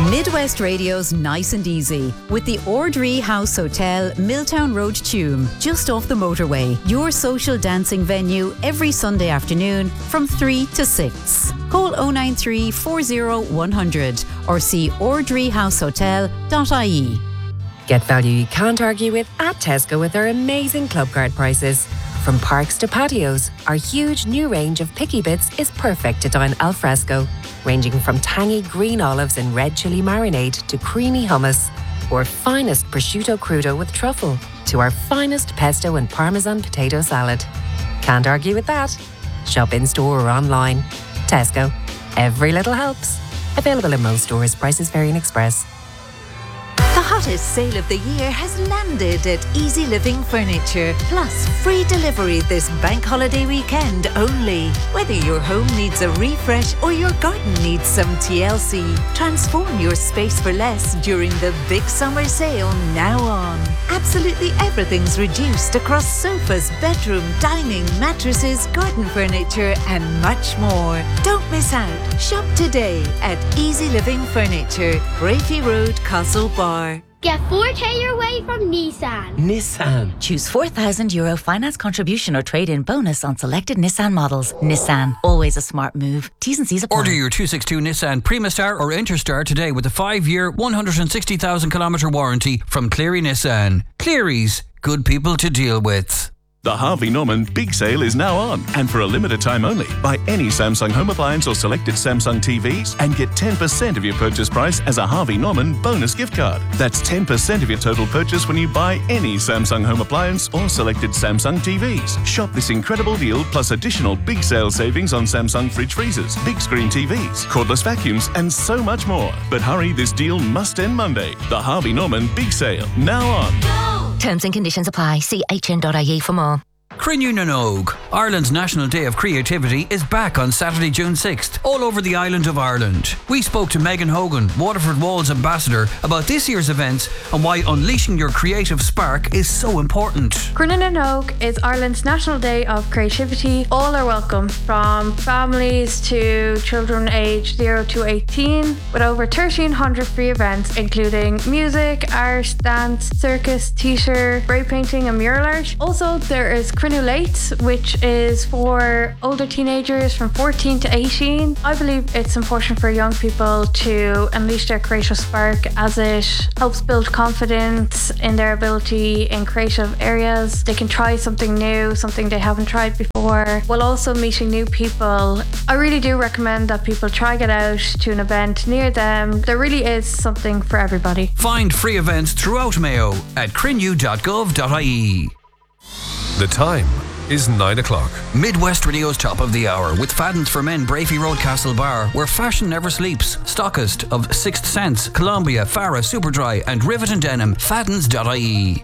Midwest Radio's Nice and Easy with the Ordree House Hotel, Milltown Road, Tuam, just off the motorway. Your social dancing venue every Sunday afternoon from 3 to 6. Call 093 40 100 or see ordreehousehotel.ie. Get value you can't argue with at Tesco with our amazing club card prices. From parks to patios, our huge new range of picky bits is perfect to dine al fresco, ranging from tangy green olives and red chili marinade to creamy hummus, or finest prosciutto crudo with truffle, to our finest pesto and parmesan potato salad. Can't argue with that. Shop in store or online. Tesco. Every little helps. Available in most stores. Prices vary in Express. The hottest sale of the year has landed at Easy Living Furniture. Plus, free delivery this bank holiday weekend only. Whether your home needs a refresh or your garden needs some TLC, transform your space for less during the big summer sale now on. Absolutely everything's reduced across sofas, bedroom, dining, mattresses, garden furniture and much more. Don't miss out. Shop today at Easy Living Furniture, Brafey Road, Castlebar. Get 4K your way from Nissan. Nissan. Choose €4,000 finance contribution or trade-in bonus on selected Nissan models. Nissan, always a smart move. T's and C's apply. Order your 262 Nissan Primastar or Interstar today with a 5-year, 160,000-kilometre warranty from Cleary Nissan. Cleary's, good people to deal with. The Harvey Norman Big Sale is now on, and for a limited time only. Buy any Samsung home appliance or selected Samsung TVs and get 10% of your purchase price as a Harvey Norman bonus gift card. That's 10% of your total purchase when you buy any Samsung home appliance or selected Samsung TVs. Shop this incredible deal plus additional big sale savings on Samsung fridge freezers, big screen TVs, cordless vacuums and so much more. But hurry, this deal must end Monday. The Harvey Norman Big Sale, now on. Terms and conditions apply. See hn.ie for more. Crinnew na nÓg, Ireland's National Day of Creativity, is back on Saturday, June 6th, all over the island of Ireland. We spoke to Megan Hogan, Waterford Walls ambassador, about this year's events and why unleashing your creative spark is so important. Crinnew na nÓg is Ireland's National Day of Creativity. All are welcome, from families to children aged 0 to 18, with over 1,300 free events including music, art, dance, circus, theatre, spray painting and mural art. Also, there is Crinnew Late, which is for older teenagers from 14 to 18. I believe it's important for young people to unleash their creative spark, as it helps build confidence in their ability in creative areas. They can try something new, something they haven't tried before, while also meeting new people. I really do recommend that people try get out to an event near them. There really is something for everybody. Find free events throughout Mayo at crinnew.gov.ie. The time is 9 o'clock. Midwest Radio's Top of the Hour with Fadden's for Men, Brafey Road, Castlebar, where fashion never sleeps. Stockist of Sixth Sense, Columbia, Farah, Superdry and Rivet and Denim. Faddens.ie.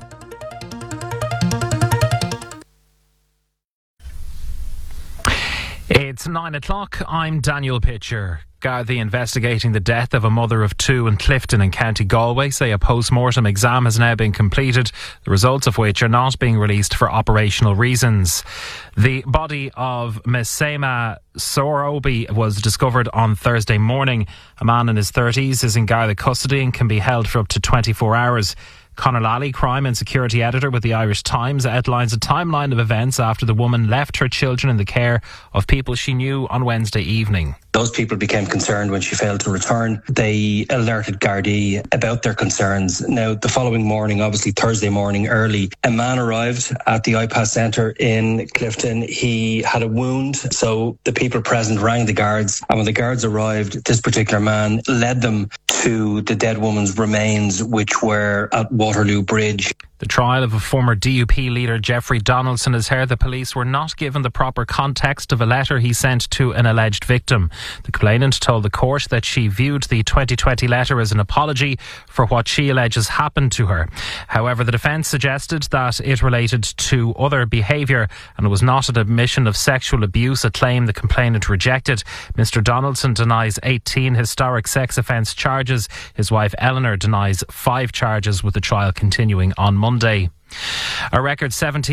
It's 9 o'clock. I'm Daniel Pitcher. Gardaí investigating the death of a mother of two in Clifton in County Galway say a post-mortem exam has now been completed, the results of which are not being released for operational reasons. The body of Mesema Sorobi was discovered on Thursday morning. A man in his 30s is in Garda custody and can be held for up to 24 hours. Conor Lally, crime and security editor with the Irish Times, outlines a timeline of events after the woman left her children in the care of people she knew on Wednesday evening. Those people became concerned when she failed to return. They alerted Gardaí about their concerns. Now, the following morning, obviously Thursday morning early, a man arrived at the IPAS centre in Clifton. He had a wound, so the people present rang the guards. And when the guards arrived, this particular man led them to the dead woman's remains, which were at Waterloo Bridge. The trial of a former DUP leader, Jeffrey Donaldson, has heard the police were not given the proper context of a letter he sent to an alleged victim. The complainant told the court that she viewed the 2020 letter as an apology for what she alleges happened to her. However, the defence suggested that it related to other behaviour and was not an admission of sexual abuse, a claim the complainant rejected. Mr Donaldson denies 18 historic sex offence charges. His wife Eleanor denies 5 charges, with the trial continuing on Monday. A record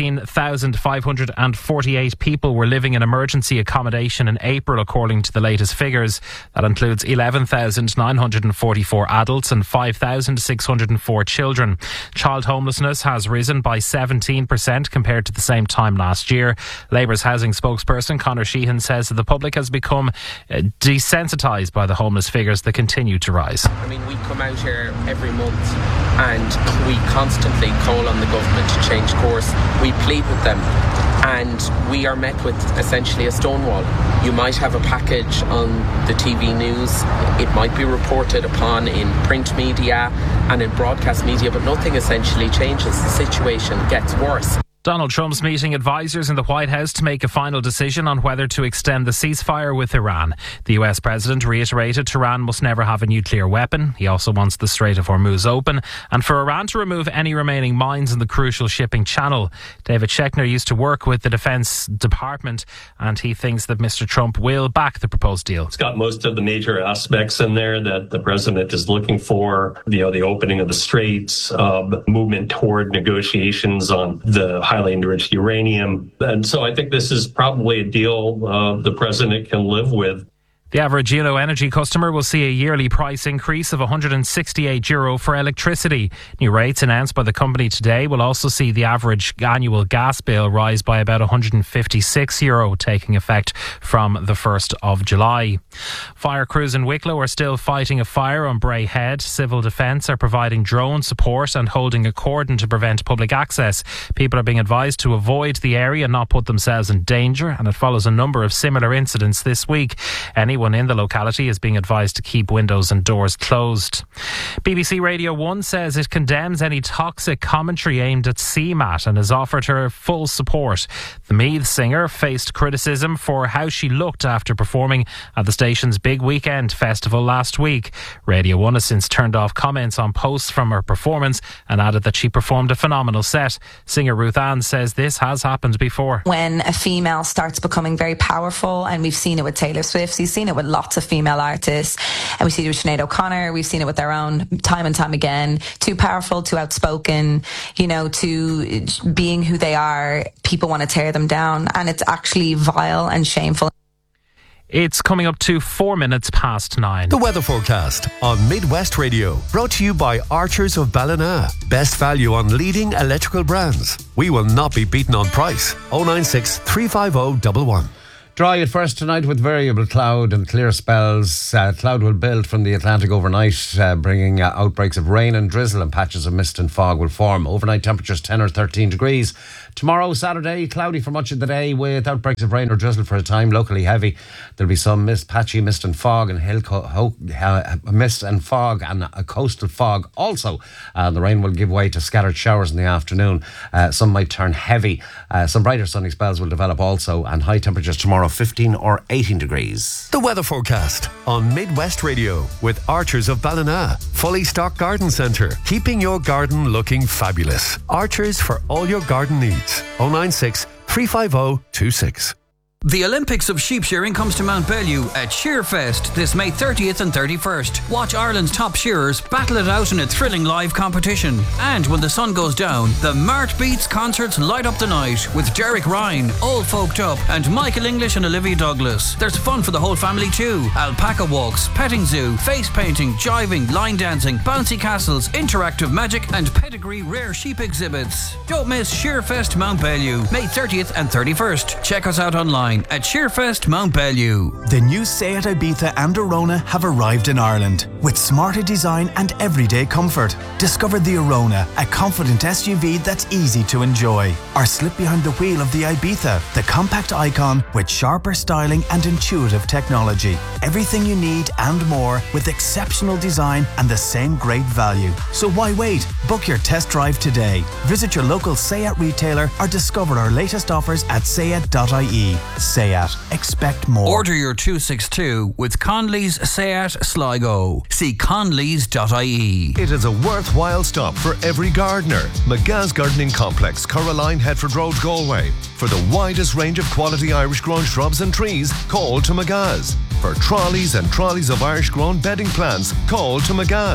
17,548 people were living in emergency accommodation in April, according to the latest figures. That includes 11,944 adults and 5,604 children. Child homelessness has risen by 17% compared to the same time last year. Labour's housing spokesperson Conor Sheehan says that the public has become desensitised by the homeless figures that continue to rise. I mean, we come out here every month and we constantly call on the government to change course. We plead with them and we are met with essentially a stonewall. You might have a package on the TV news, it might be reported upon in print media and in broadcast media, but nothing essentially changes. The situation gets worse. Donald Trump's meeting advisors in the White House to make a final decision on whether to extend the ceasefire with Iran. The US president reiterated Tehran must never have a nuclear weapon. He also wants the Strait of Hormuz open and for Iran to remove any remaining mines in the crucial shipping channel. David Schechner used to work with the Defense Department and he thinks that Mr. Trump will back the proposed deal. It's got most of the major aspects in there that the president is looking for. The opening of the straits, movement toward negotiations on the highly enriched uranium. And so I think this is probably a deal the president can live with. The average Gelo Energy customer will see a yearly price increase of €168 for electricity. New rates announced by the company today will also see the average annual gas bill rise by about €156, taking effect from the 1st of July. Fire crews in Wicklow are still fighting a fire on Bray Head. Civil Defence are providing drone support and holding a cordon to prevent public access. People are being advised to avoid the area and not put themselves in danger, and it follows a number of similar incidents this week. Anyone in the locality is being advised to keep windows and doors closed. BBC Radio 1 says it condemns any toxic commentary aimed at CMAT and has offered her full support. The Meath singer faced criticism for how she looked after performing at the station's Big Weekend festival last week. Radio 1 has since turned off comments on posts from her performance and added that she performed a phenomenal set. Singer Ruth Ann says this has happened before. When a female starts becoming very powerful, and we've seen it with Taylor Swift, we've seen it with lots of female artists, and we see it with Sinead O'Connor, we've seen it with their own time and time again. Too powerful, too outspoken, to being who they are, people want to tear them down, and it's actually vile and shameful. It's coming up to 4 minutes past 9. The weather forecast on Midwest Radio, brought to you by Archers of Ballina. Best value on leading electrical brands. We will not be beaten on price. 096 350 111. Dry at first tonight with variable cloud and clear spells. Cloud will build from the Atlantic overnight, bringing outbreaks of rain and drizzle, and patches of mist and fog will form. Overnight temperatures 10 or 13 degrees. Tomorrow, Saturday, cloudy for much of the day with outbreaks of rain or drizzle for a time, locally heavy. There'll be some patchy mist and fog and mist and fog and a coastal fog also. The rain will give way to scattered showers in the afternoon. Some might turn heavy. Some brighter sunny spells will develop also, and high temperatures tomorrow 15 or 18 degrees. The weather forecast on Midwest Radio with Archers of Ballina. Fully stocked garden centre, keeping your garden looking fabulous. Archers for all your garden needs. 096 350 26. The Olympics of sheep shearing comes to Mount Bellew at Shearfest this May 30th and 31st. Watch Ireland's top shearers battle it out in a thrilling live competition. And when the sun goes down, the Mart Beats concerts light up the night with Derek Ryan, All Folked Up, and Michael English and Olivia Douglas. There's fun for the whole family too. Alpaca walks, petting zoo, face painting, jiving, line dancing, bouncy castles, interactive magic, and pedigree rare sheep exhibits. Don't miss Shearfest Mount Bellew, May 30th and 31st. Check us out online at Shearfest Mount Bellew. The new Seat Ibiza and Arona have arrived in Ireland with smarter design and everyday comfort. Discover the Arona, a confident SUV that's easy to enjoy. Or slip behind the wheel of the Ibiza, the compact icon with sharper styling and intuitive technology. Everything you need and more with exceptional design and the same great value. So why wait? Book your test drive today. Visit your local Seat retailer or discover our latest offers at seat.ie. Seat. Expect more. Order your 262 with Conley's Seat Sligo. See conleys.ie. It is a worthwhile stop for every gardener. McGa's Gardening Complex, Coraline, Headford Road, Galway. For the widest range of quality Irish-grown shrubs and trees, call to McGa's. For trolleys and trolleys of Irish-grown bedding plants, call to McGa's.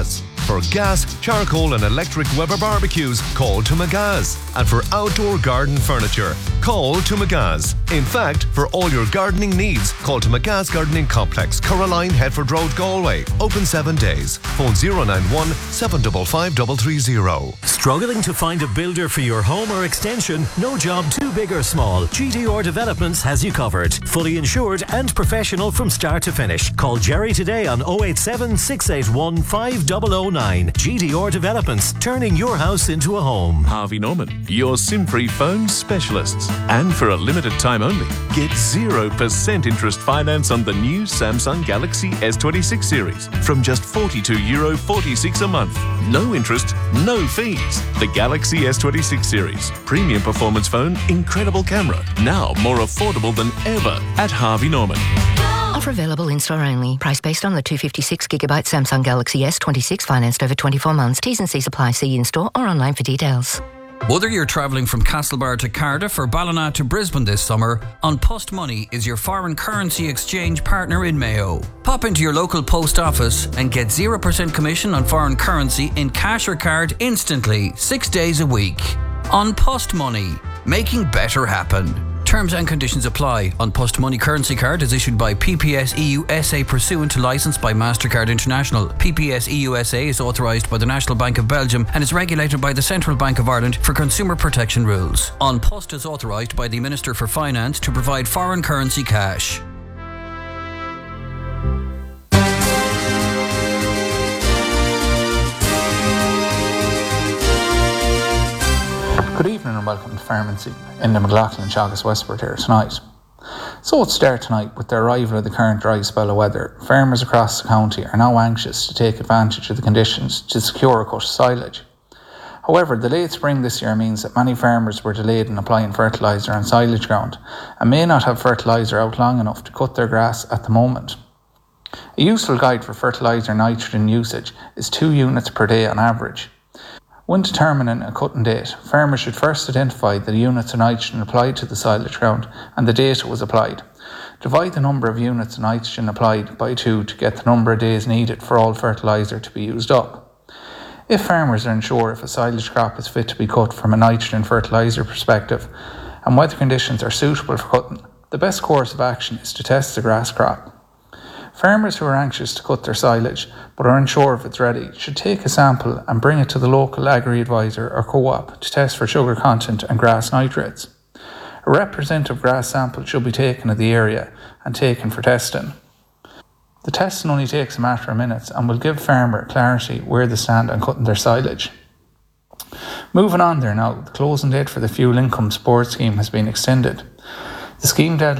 For gas, charcoal and electric Weber barbecues, call to Magaz. And for outdoor garden furniture, call to Magaz. In fact, for all your gardening needs, call to Magaz Gardening Complex, Coraline, Headford Road, Galway. Open 7 days. Phone 091 755 330. Struggling to find a builder for your home or extension? No job too big or small. GDR Developments has you covered. Fully insured and professional from start to finish. Call Jerry today on 087 681 5009. GDR Developments, turning your house into a home. Harvey Norman, your SIM-free phone specialists. And for a limited time only, get 0% interest finance on the new Samsung Galaxy S26 series from just €42.46 a month. No interest, no fees. The Galaxy S26 series. Premium performance phone, incredible camera. Now more affordable than ever at Harvey Norman. Offer available in-store only. Price based on the 256GB Samsung Galaxy S26 financed over 24 months. T's and C's apply. See in-store or online for details. Whether you're travelling from Castlebar to Cardiff or Ballina to Brisbane this summer, An Post Money is your foreign currency exchange partner in Mayo. Pop into your local post office and get 0% commission on foreign currency in cash or card instantly, 6 days a week. An Post Money, making better happen. Terms and conditions apply. An Post Money currency card is issued by PPS EU SA pursuant to licence by MasterCard International. PPS EU SA is authorised by the National Bank of Belgium and is regulated by the Central Bank of Ireland for consumer protection rules. An Post is authorised by the Minister for Finance to provide foreign currency cash. Good evening and welcome to Pharmacy in the McLaughlin Chagas Westport here tonight. So let's start tonight with the arrival of the current dry spell of weather. Farmers across the county are now anxious to take advantage of the conditions to secure a cut of silage. However, the late spring this year means that many farmers were delayed in applying fertiliser on silage ground and may not have fertiliser out long enough to cut their grass at the moment. A useful guide for fertiliser nitrogen usage is 2 units per day on average. When determining a cutting date, farmers should first identify the units of nitrogen applied to the silage ground and the date it was applied. Divide the number of units of nitrogen applied by 2 to get the number of days needed for all fertiliser to be used up. If farmers are unsure if a silage crop is fit to be cut from a nitrogen fertiliser perspective and weather conditions are suitable for cutting, the best course of action is to test the grass crop. Farmers who are anxious to cut their silage but are unsure if it's ready should take a sample and bring it to the local agri-advisor or co-op to test for sugar content and grass nitrates. A representative grass sample should be taken of the area and taken for testing. The testing only takes a matter of minutes and will give farmer clarity where they stand on cutting their silage. Moving on there now, the closing date for the Fuel Income Support Scheme has been extended. The scheme deadline